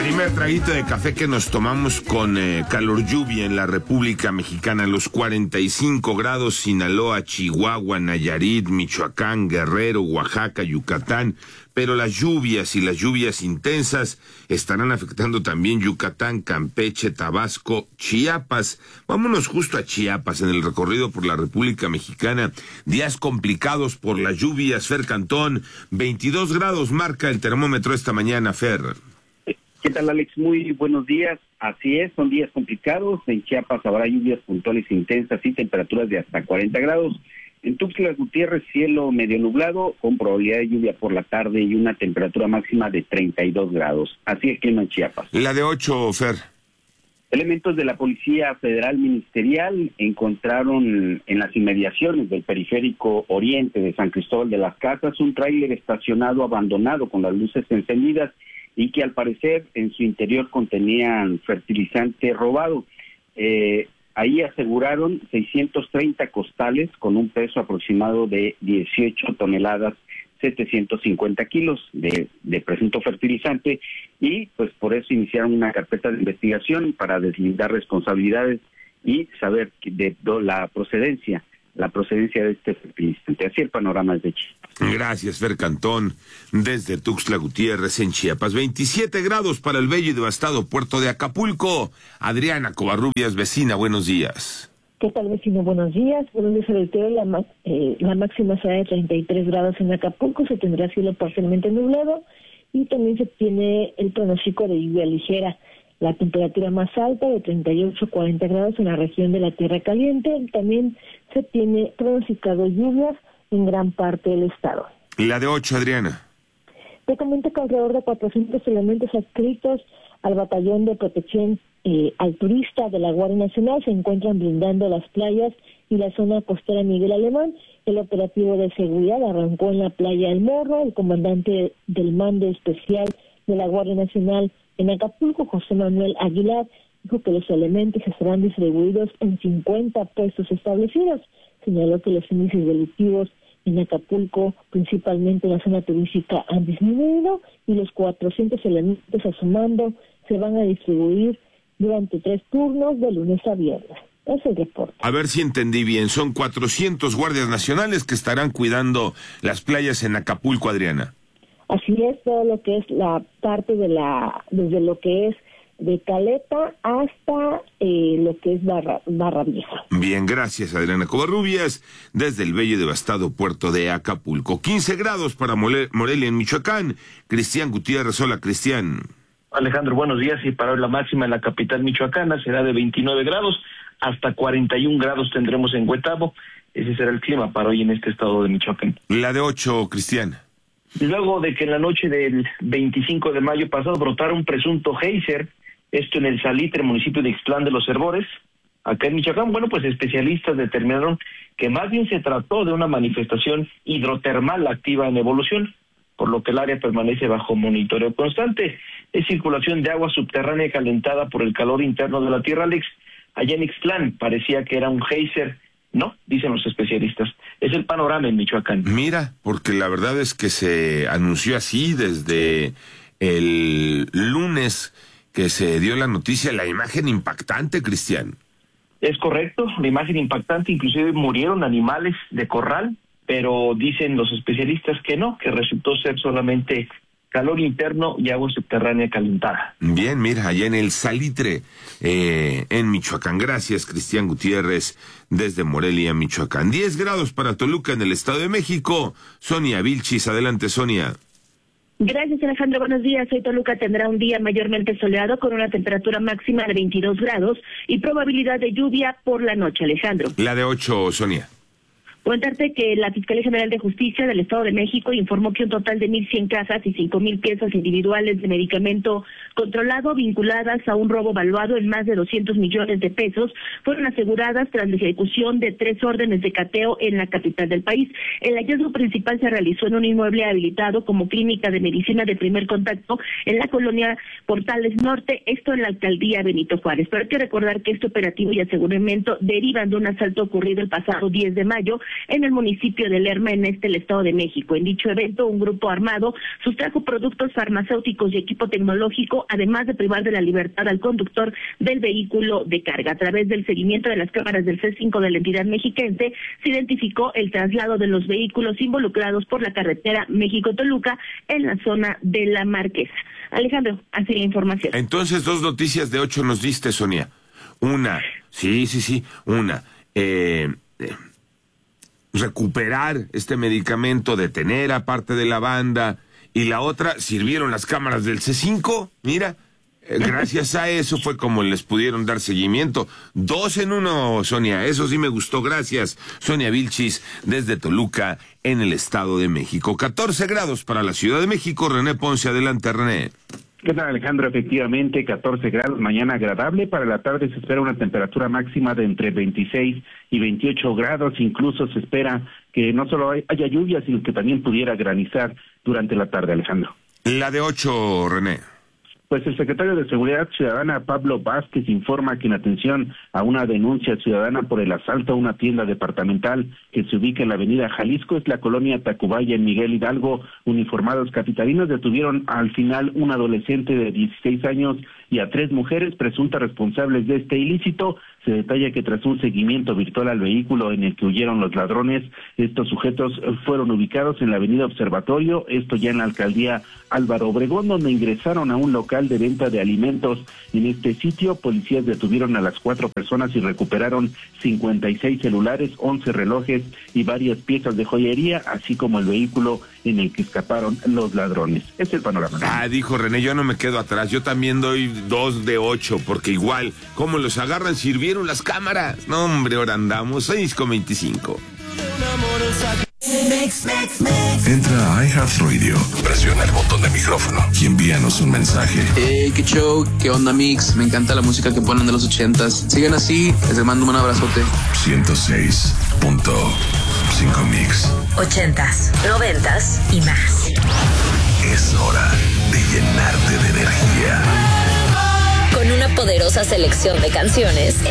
Primer traguito de café que nos tomamos con calor lluvia en la República Mexicana, los 45 grados, Sinaloa, Chihuahua, Nayarit, Michoacán, Guerrero, Oaxaca, Yucatán, pero las lluvias y las lluvias intensas estarán afectando también Yucatán, Campeche, Tabasco, Chiapas. Vámonos justo a Chiapas en el recorrido por la República Mexicana. Días complicados por las lluvias. Fer Cantón, 22 grados marca el termómetro esta mañana, Fer. ¿Qué tal, Alex? Muy buenos días. Así es, son días complicados. En Chiapas habrá lluvias puntuales intensas y temperaturas de hasta 40 grados. En Tuxtla Gutiérrez, cielo medio nublado, con probabilidad de lluvia por la tarde y una temperatura máxima de 32 grados. Así el clima en Chiapas. La de 8, Fer. Elementos de la Policía Federal Ministerial encontraron en las inmediaciones del periférico oriente de San Cristóbal de las Casas un tráiler estacionado abandonado con las luces encendidas y que al parecer en su interior contenían fertilizante robado. Ahí aseguraron 630 costales con un peso aproximado de 18 toneladas, 750 kilos de presunto fertilizante, y pues por eso iniciaron una carpeta de investigación para deslindar responsabilidades y saber de la procedencia de este fertilizante. Así el panorama es de Chiapas. Gracias, Fer Cantón, desde Tuxtla Gutiérrez en Chiapas. 27 grados para el bello y devastado puerto de Acapulco. Adriana Covarrubias, vecina, buenos días. ¿Qué tal, vecino? Buenos días. Buenos días, Alberto. La máxima será de 33 grados en Acapulco, se tendrá cielo parcialmente nublado y también se tiene el pronóstico de lluvia ligera. La temperatura más alta de 38-40 grados en la región de la Tierra Caliente. También se tiene pronosticado lluvias en gran parte del estado. La de 8, Adriana. Te comento que alrededor de 400 elementos adscritos al Batallón de Protección al Turista de la Guardia Nacional se encuentran blindando las playas y la zona costera Miguel Alemán. El operativo de seguridad arrancó en la playa El Morro. El comandante del Mando Especial de la Guardia Nacional en Acapulco, José Manuel Aguilar, dijo que los elementos estarán distribuidos en 50 puestos establecidos. Señaló que los índices delictivos en Acapulco, principalmente en la zona turística, han disminuido y los 400 elementos a su mando se van a distribuir durante 3 turnos de lunes a viernes. Es el reporte. A ver si entendí bien, son 400 guardias nacionales que estarán cuidando las playas en Acapulco, Adriana. Así es, todo lo que es la parte desde lo que es de Caleta hasta lo que es Barra Vieja. Bien, gracias, Adriana Covarrubias, desde el bello y devastado puerto de Acapulco. 15 grados para Morelia en Michoacán. Cristian Gutiérrez, hola, Cristian. Alejandro, buenos días. Y para hoy la máxima en la capital michoacana será de 29 grados, hasta 41 grados tendremos en Huetamo. Ese será el clima para hoy en este estado de Michoacán. La de 8, Cristian. Luego de que en la noche del 25 de mayo pasado brotara un presunto geyser, esto en el Salitre, municipio de Ixtlán de los Herbores, acá en Michoacán, bueno, pues especialistas determinaron que más bien se trató de una manifestación hidrotermal activa en evolución, por lo que el área permanece bajo monitoreo constante. Es circulación de agua subterránea calentada por el calor interno de la Tierra, Alex. Allá en Ixtlán parecía que era un geyser. No, dicen los especialistas. Es el panorama en Michoacán. Mira, porque la verdad es que se anunció así desde el lunes que se dio la noticia, la imagen impactante, Cristian. Es correcto, la imagen impactante, inclusive murieron animales de corral, pero dicen los especialistas que no, que resultó ser solamente calor interno y agua subterránea calentada. Bien, mira, allá en el Salitre, en Michoacán. Gracias, Cristian Gutiérrez, desde Morelia, Michoacán. 10 grados para Toluca, en el Estado de México. Sonia Vilchis, adelante, Sonia. Gracias, Alejandro. Buenos días. Hoy Toluca tendrá un día mayormente soleado con una temperatura máxima de 22 grados y probabilidad de lluvia por la noche, Alejandro. La de 8, Sonia. Contarte que la Fiscalía General de Justicia del Estado de México informó que un total de 1,100 cajas y 5,000 piezas individuales de medicamento controlado vinculadas a un robo valuado en más de 200 millones de pesos fueron aseguradas tras la ejecución de 3 órdenes de cateo en la capital del país. El hallazgo principal se realizó en un inmueble habilitado como clínica de medicina de primer contacto en la colonia Portales Norte, esto en la alcaldía Benito Juárez. Pero hay que recordar que este operativo y aseguramiento derivan de un asalto ocurrido el pasado 10 de mayo en el municipio de Lerma, en el Estado de México. En dicho evento, un grupo armado sustrajo productos farmacéuticos y equipo tecnológico además de privar de la libertad al conductor del vehículo de carga. A través del seguimiento de las cámaras del C5 de la entidad mexiquense, se identificó el traslado de los vehículos involucrados por la carretera México-Toluca en la zona de La Marquesa. Alejandro, así la información. Entonces, 2 noticias de 8 nos diste, Sonia. Una, recuperar este medicamento, detener a parte de la banda, y la otra, sirvieron las cámaras del C5, mira, gracias a eso fue como les pudieron dar seguimiento. 2 en 1, Sonia, eso sí me gustó, gracias. Sonia Vilchis, desde Toluca, en el Estado de México. 14 grados para la Ciudad de México. René Ponce, adelante, René. ¿Qué tal, Alejandro? Efectivamente, 14 grados, mañana agradable. Para la tarde se espera una temperatura máxima de entre 26 y 28 grados. Incluso se espera que no solo haya lluvia, sino que también pudiera granizar durante la tarde, Alejandro. La de 8, René. Pues el secretario de Seguridad Ciudadana, Pablo Vázquez, informa que en atención a una denuncia ciudadana por el asalto a una tienda departamental que se ubica en la avenida Jalisco, es la colonia Tacubaya, en Miguel Hidalgo, uniformados capitalinos detuvieron al final un adolescente de 16 años y a 3 mujeres presuntas responsables de este ilícito. Se detalla que tras un seguimiento virtual al vehículo en el que huyeron los ladrones, estos sujetos fueron ubicados en la avenida Observatorio, esto ya en la alcaldía Álvaro Obregón, donde ingresaron a un local de venta de alimentos. En este sitio, policías detuvieron a las 4 personas y recuperaron 56 celulares, 11 relojes y varias piezas de joyería, así como el vehículo en el que escaparon los ladrones. Es el panorama. Dijo René, yo no me quedo atrás, yo también doy 2 de 8, porque igual, como los agarran, sirvieron las cámaras. No, hombre, ahora andamos 6:25. Entra a iHeartRadio, presiona el botón de micrófono y envíanos un mensaje. Hey, qué show, qué onda, Mix. Me encanta la música que ponen de los 80s. Sigan así, les mando un abrazote. 106.5 Mix. 80s, 90s y más. Es hora de llenarte de energía. Con una poderosa selección de canciones